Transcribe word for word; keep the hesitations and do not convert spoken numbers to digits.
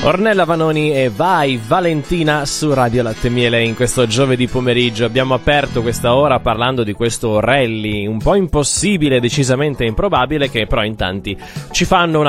Ornella Vanoni e Vai Valentina su Radio Latte Miele. In questo giovedì pomeriggio abbiamo aperto questa ora parlando di questo rally un po' impossibile, decisamente improbabile, che però in tanti ci fanno una